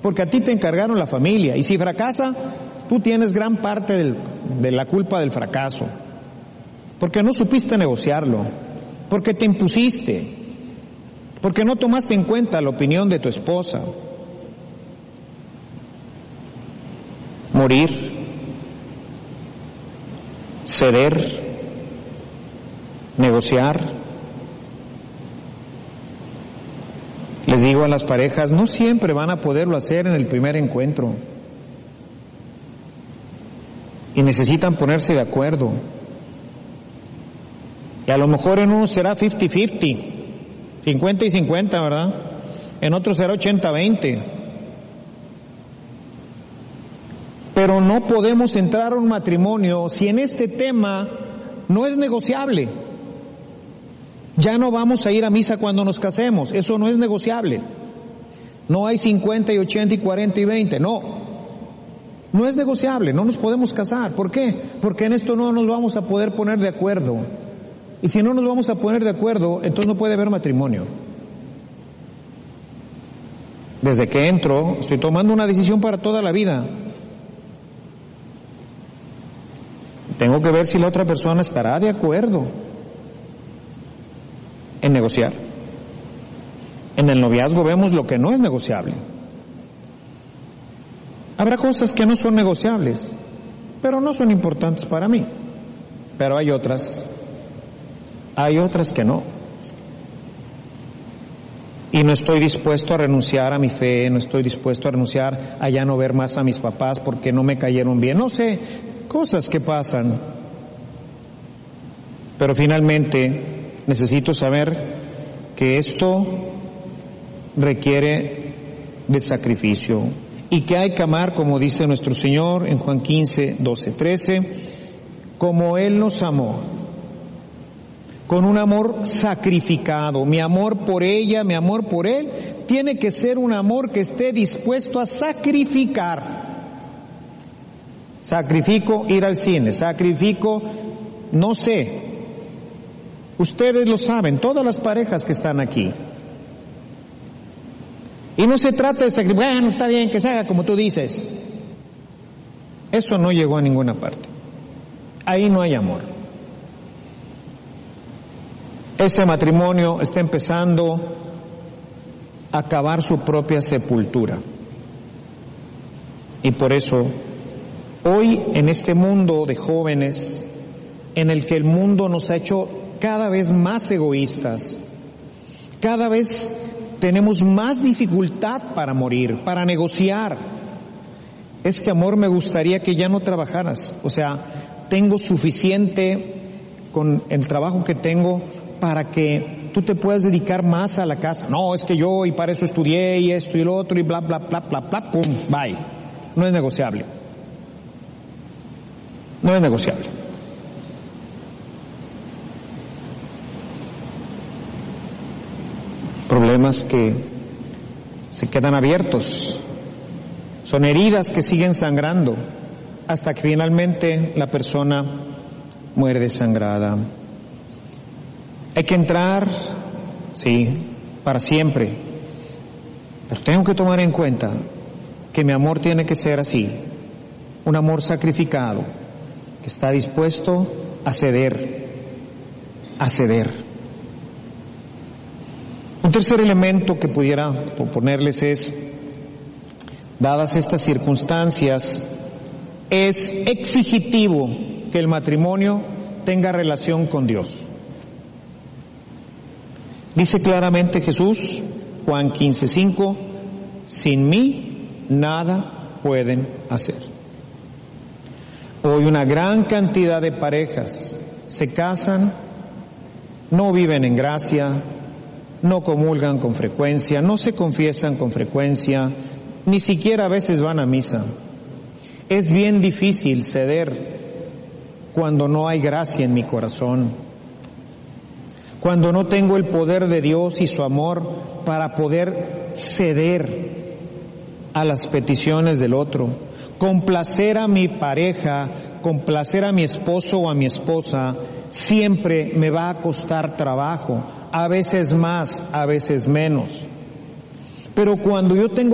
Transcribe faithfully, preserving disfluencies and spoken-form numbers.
porque a ti te encargaron la familia, y si fracasa, tú tienes gran parte del, de la culpa del fracaso, porque no supiste negociarlo, porque te impusiste, porque no tomaste en cuenta la opinión de tu esposa. Morir, ceder, negociar. Les digo a las parejas, no siempre van a poderlo hacer en el primer encuentro. Y necesitan ponerse de acuerdo. Y a lo mejor en uno será cincuenta cincuenta, cincuenta y cincuenta, ¿verdad? En otro será ochenta veinte. Pero no podemos entrar a un matrimonio si en este tema no es negociable. Ya no vamos a ir a misa cuando nos casemos, eso no es negociable. No hay cincuenta y ochenta y cuarenta y veinte, no. No es negociable, no nos podemos casar. ¿Por qué? Porque en esto no nos vamos a poder poner de acuerdo. Y si no nos vamos a poner de acuerdo, entonces no puede haber matrimonio. Desde que entro, estoy tomando una decisión para toda la vida. Tengo que ver si la otra persona estará de acuerdo en negociar. En el noviazgo vemos lo que no es negociable. Habrá cosas que no son negociables, pero no son importantes para mí. Pero hay otras, hay otras que no. Y no estoy dispuesto a renunciar a mi fe, no estoy dispuesto a renunciar a ya no ver más a mis papás porque no me cayeron bien. No sé, cosas que pasan. Pero finalmente necesito saber que esto requiere de sacrificio y que hay que amar, como dice nuestro Señor en Juan quince, doce, trece, como Él nos amó, con un amor sacrificado. Mi amor por ella, mi amor por Él, tiene que ser un amor que esté dispuesto a sacrificar. Sacrifico ir al cine, sacrifico, no sé, ustedes lo saben, todas las parejas que están aquí. Y no se trata de sacrificar, bueno, está bien, que se haga como tú dices. Eso no llegó a ninguna parte. Ahí no hay amor. Ese matrimonio está empezando a cavar su propia sepultura. Y por eso, hoy en este mundo de jóvenes, en el que el mundo nos ha hecho cada vez más egoístas, cada vez tenemos más dificultad para morir, para negociar. Es que, amor, me gustaría que ya no trabajaras. O sea, tengo suficiente con el trabajo que tengo para que tú te puedas dedicar más a la casa. No, es que yo y para eso estudié y esto y lo otro y bla, bla, bla, bla, bla, pum, bye. No es negociable. No es negociable. Problemas que se quedan abiertos, son heridas que siguen sangrando hasta que finalmente la persona muere desangrada. Hay que entrar, sí, para siempre, pero tengo que tomar en cuenta que mi amor tiene que ser así, un amor sacrificado, que está dispuesto a ceder, a ceder. Un tercer elemento que pudiera proponerles es, dadas estas circunstancias, es exigitivo que el matrimonio tenga relación con Dios. Dice claramente Jesús, Juan quince, cinco, sin mí nada pueden hacer. Hoy una gran cantidad de parejas se casan, no viven en gracia, no comulgan con frecuencia, no se confiesan con frecuencia, ni siquiera a veces van a misa. Es bien difícil ceder cuando no hay gracia en mi corazón, cuando no tengo el poder de Dios y su amor para poder ceder a las peticiones del otro, complacer a mi pareja, complacer a mi esposo o a mi esposa, siempre me va a costar trabajo, a veces más, a veces menos. Pero cuando yo tengo